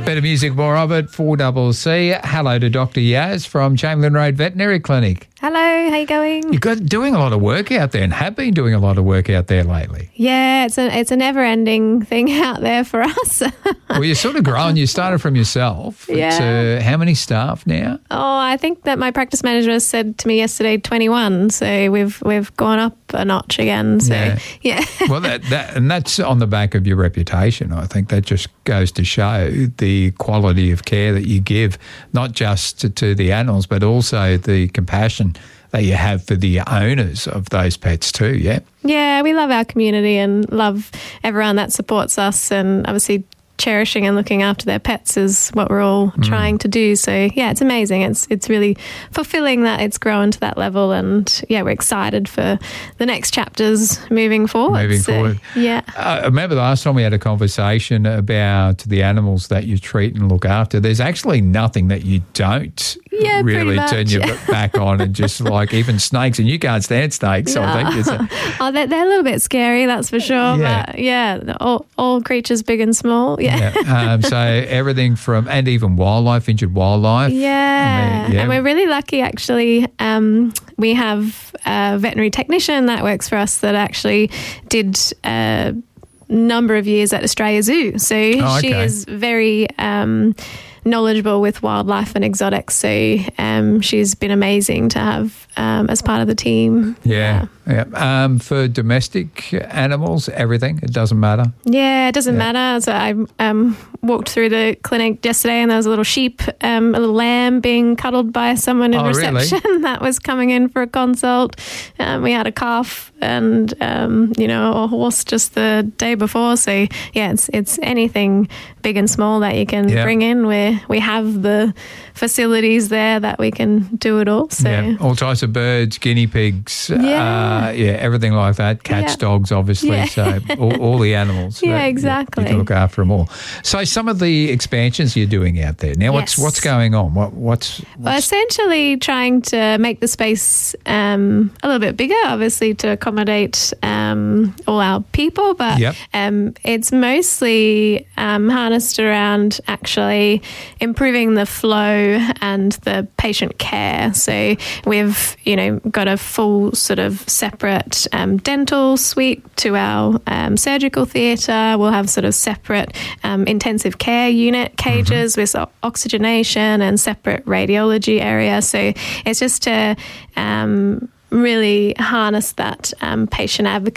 Better music, more of it, 4CC. Hello to Dr. Yaz from Chamberlain Road Veterinary Clinic. Hello, how you going? You're doing a lot of work out there and have been doing a lot of work out there lately. Yeah, it's a never-ending thing out there for us. Well, you're sort of growing. You started from yourself. Yeah. How many staff now? Oh, I think that my practice manager said to me yesterday 21, so we've gone up a notch again. So yeah. Well, that's on the back of your reputation. I think that just goes to show the quality of care that you give, not just to the animals, but also the compassion that you have for the owners of those pets too, yeah? Yeah, we love our community and love everyone that supports us, and obviously cherishing and looking after their pets is what we're all trying to do. So yeah, it's amazing. It's really fulfilling that it's grown to that level, and yeah, we're excited for the next chapters moving forward. Yeah. I remember the last time we had a conversation about the animals that you treat and look after. There's actually nothing that you don't really turn your back on, and just like even snakes, and you can't stand snakes. No. I think they're a little bit scary, that's for sure. Yeah. But yeah, all creatures big and small. Yeah. So everything from, and even wildlife, injured wildlife. Yeah. And we're really lucky actually. We have a veterinary technician that works for us that actually did a number of years at Australia Zoo. So she is very knowledgeable with wildlife and exotics. So she's been amazing to have as part of the team. Yeah. For domestic animals, everything, it doesn't matter? Yeah, it doesn't matter. So I walked through the clinic yesterday and there was a little sheep, a little lamb being cuddled by someone in reception that was coming in for a consult. We had a calf and, a horse just the day before. So, yeah, it's anything big and small that you can bring in, where we have the facilities there that we can do it all. So all types of birds, guinea pigs, everything like that. Cats, dogs, obviously. So all the animals. Exactly. You can look after them all. So some of the expansions you're doing out there now. What's going on? What's Well, essentially trying to make the space a little bit bigger, obviously to accommodate all our people, but it's mostly harnessed around actually improving the flow and the patient care. So we've, got a full sort of separate dental suite to our surgical theatre. We'll have sort of separate intensive care unit cages with oxygenation and separate radiology area. So it's just to really harness that patient advocacy